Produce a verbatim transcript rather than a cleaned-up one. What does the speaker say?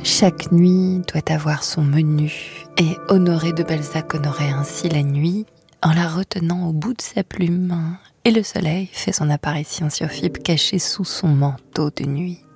Chaque nuit doit avoir son menu, et Honoré de Balzac honorait ainsi la nuit en la retenant au bout de sa plume. Et le soleil fait son apparition sur Fibre caché sous son manteau de nuit.